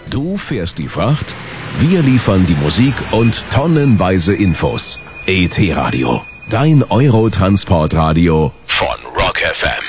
Du fährst die Fracht, wir liefern die Musik und tonnenweise Infos. ET Radio, dein Eurotransportradio von Rock FM.